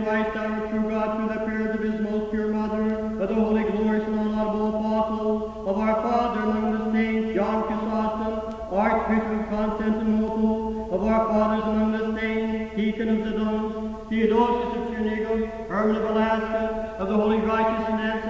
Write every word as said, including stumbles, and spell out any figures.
Christ, our true God, through the prayers of his most pure mother, of the holy, glorious, and unlaudable apostles, of our Father among the saints, John Chrysostom, Archbishop of Constantinople, of our fathers among the saints, Deacon of Zidon, Theodosius of Trinigum, Herman of Alaska, of the holy, righteous, and